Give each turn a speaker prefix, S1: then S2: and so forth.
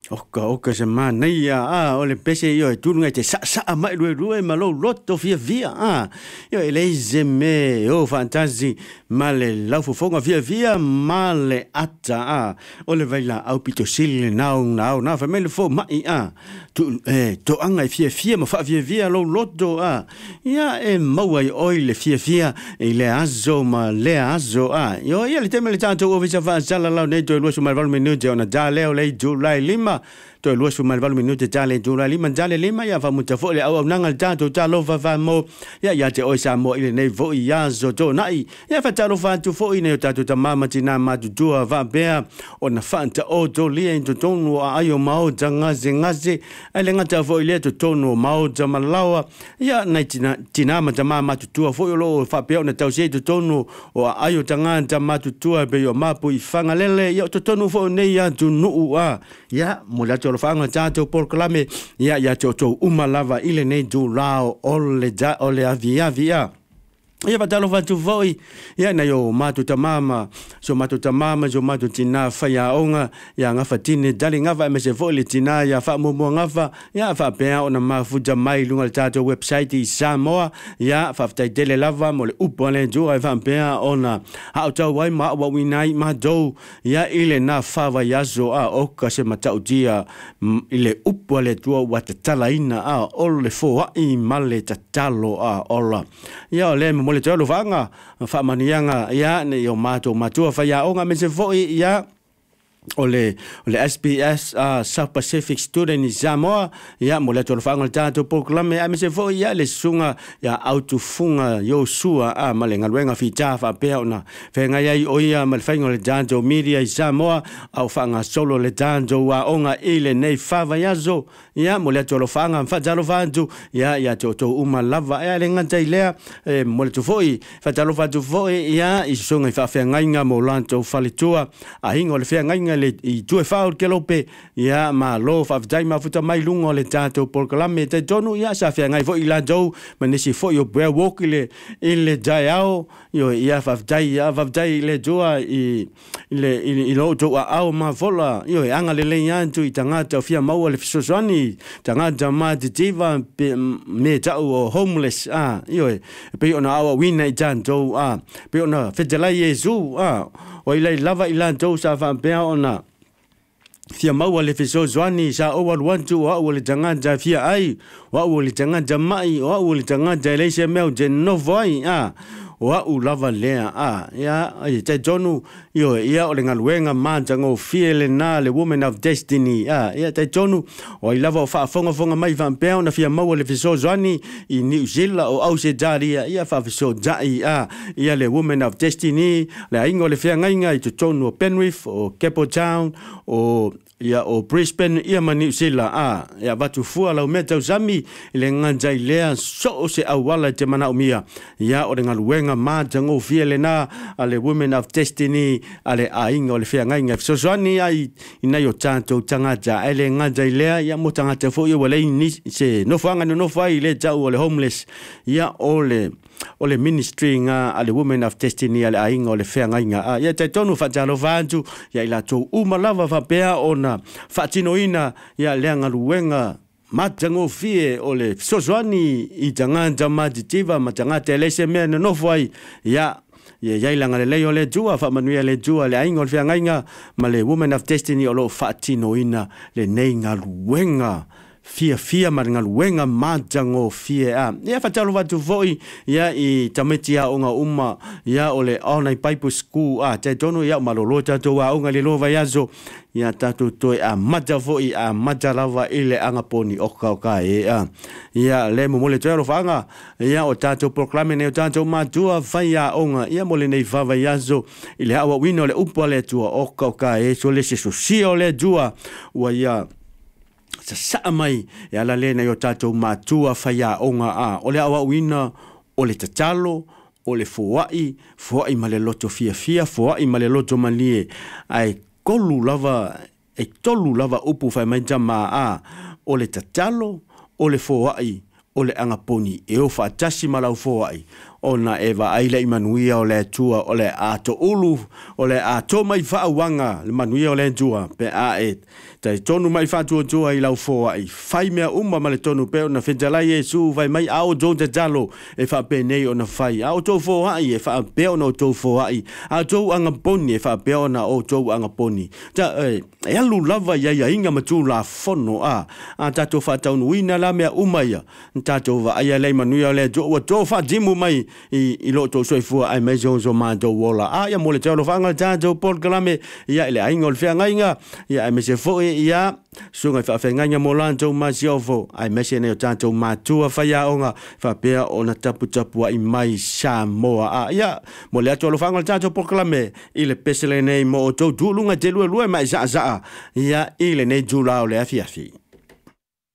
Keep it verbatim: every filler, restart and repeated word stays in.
S1: Oka oka se mana ia a ole pese io e tunu te sa sa mai rue rue ma lo lotto via via a io e leise me o fantasi male la fofonga via via male ata a ole vai la au pito sile nau nau na fa mele fo mai a tu e to anga via via ma fa via via lo lotto a ia e mau ai oile via via e le azo ma le azo a io ia le teme le tanto o visa fa sala la ne to lo su mal val minuto ona da leo le July lima to lu su mal valu minute tale dura lima tale lima ya fa muta fo le au nanga tanto talo fa fa mo ya ya te o sa mo ile nei vo ya zo to nai ya fa talo fa tu fo ine tato ta mama tina ma tu tua va bea ona fanta o to li en to tonu ayo mau tanga zingaze ele ngata fo ile to tonu mau tama lawa ya nai tina tina ma tama ma tu tua fo lo fa bea ona tau se to tonu o ayo tanga tama tu tua be yo mapu i fanga lele ya to tonu fo nei ya tu nu a ya mo la to fanga tato por clame ya ya to to uma lava ile nei du lao ole ja ole avia via ia batalo fa tu voi ia na yo matu tamama so matu tamama so matu tina fa ya onga ya nga fatine dali nga va me se vole tina ya fa mo mo nga fa ya fa pe ona ma fuja mai lunga tato website i Samoa ya fa ftai dele lava mo le upole jo ai fa pe ona ha ta wai ma wa wi nai ma do ya ile na fa va ya zo a o ka se mata udia ile upole tu wa tala ina a ole fo i male tatalo a ola ya le mo le tolo vanga fa manianga ya ne yo mato matua fa ya onga me se foi ya ole ole S P S uh, South Pacific Student in Samoa ya mo le tolo vanga tanto proclame a me se foi ya le sunga ya auto funga yo sua a malenga wenga fita fa pe ona fenga ya o ya mal fenga le tanto media i Samoa au fanga solo le tanto wa onga ile nei fa va ya zo ya mo le tolo vanga fa talo vantu ya ya to to uma lava ya le ngata ile e mo le to foi fa talo vantu foi ya i sunga fa fenga nga mo lanto falitua a hingo le fenga le i tu fa o ke lope ya ma lo fa dai ma futa mai lungo le tato por clame te tonu ya sa fa ngai fo ila do manesi fo yo bre walk ile ile daiao yo ya fa dai ya fa dai le joa i ile i lo to au ma vola yo anga le le yantu i tangata fia mau le fisosani tangata ma diva me ta o homeless ah yo pe ona awa wina i tanto ah pe ona fedela yesu ah o ile lava ila do sa fa pe ona fia maua le fiso zwani sa o wal wantu wa o le tangata fia ai wa o le tangata mai wa o le tangata le se meu de no vai a wa u lava lea a ya ai te tonu yo ia o le ngaluenga mantango fiele na le woman of destiny a ia te tonu o i lava o fa fonga fonga mai van peo na fia maua le fiso zwani i New Zealand o au se daria ia fa fiso dai a ia le woman of destiny le ingo le fia ngainga i te tonu o Penrith o Keppel Town o ia o Brisbane ia ma New Zealand a ia batu fua lau meta usami le nganjai lea so se awala te mana umia ia o le ngaluenga matango fiele na ale women of destiny ale ainga o le fia ngainga so soani ai ina yo tanto tangata ele nganjai lea ia mo tangata fo ia wale ni se no fanga no fai le tau o le homeless ia o le o le ministry nga ale women of destiny ale ainga o le fea ngainga a ia te tonu fatalo vantu ia ila tau umalava fa pea ona fatino ina ia leanga luenga matango fie o le sosoani i tanganta matitiva matangata ele se mea no foi ia ia ia langa le leo le jua fa manuia le jua le ainga o le fea ngainga ma le women of destiny o lo fatino ina le neinga luenga fia fia maringa luenga matango fia a ia fatalo watu voi ia i tametia onga uma ia ole online Bible school a te tonu ia malolo tato wa onga le lova yazo ia tatu toi a mata voi a mata lava ile anga poni oka oka e a ia le mo le tero fanga ia o tato proclame ne o tato matua faia onga ia mo le nei fava yazo ile awa wino le upa le tua oka oka e so le se sosio le jua wa ia sa sa mai ya la lena yo tato matua faya onga a ole awa wina ole tatalo ole fuai fuai male loto fia fia fuai male loto malie ai kolu lava e tolu lava upu fa mai jama a ole tatalo ole fuai ole anga poni e o fa tasi malau fuai ona eva aile imanuia o le tua o le ato ulu o le ato mai whaawanga le manuia o le tua pe a e tai tonu mai whatua tua i lau foa i whai mea umma ma le tonu pe o na whentalai e su vai mai ao jo te talo e wha pe nei o na whai ao tau foa i e wha pe o na o tau foa i a tau anga poni e wha pe o na o tau anga poni ta e e alu lava ia ia inga matu la fono a a tato wha tau nuina la mea umma ia tato wa aia lei manuia o le jo wa tau wha jimu mai i i lo to soi fua ai mai zo zo ma do wola a ia mole tau fanga tato Paul Kalame ia ile ainga o le whenga inga ia ai me se fo ia sunga fa fa nganya molanto ma siofo ai me se ne tato ma tua fa ia onga fa pea ona tapu tapu ai mai Samoa a ia mole tau lo fanga tato Paul Kalame ile pesele nei mo to dulunga te lue lue mai za za ia ile nei jula o le afiafi